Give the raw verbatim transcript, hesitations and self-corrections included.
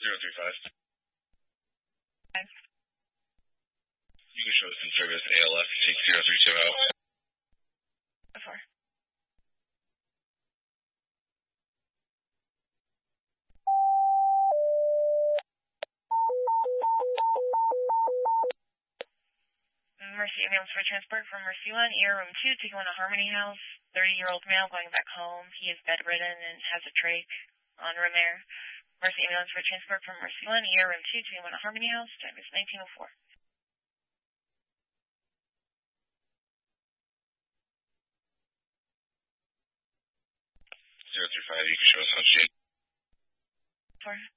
zero three five. Five. You can show us in service A L F six zero three two zero. Four. Mercy ambulance for transport from Mercy One, ear room two, taking one to Harmony House. thirty-year-old male going back home. He is bedridden and has a trach on room air. Mercy ambulance for transport from Mercy One, ear room two, taking one to Harmony House. Time is nineteen oh four. zero three five, you can show us how she. Four.